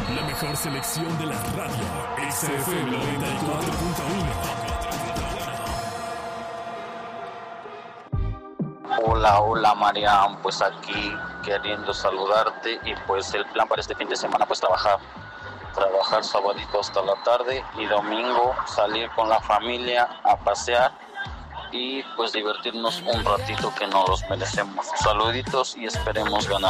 La mejor selección de la radio. XFM 94.1. Hola Marian, pues aquí queriendo saludarte y pues el plan para este fin de semana pues trabajar sabadito hasta la tarde y domingo salir con la familia a pasear y pues divertirnos un ratito que nos los merecemos. Saluditos y esperemos ganar.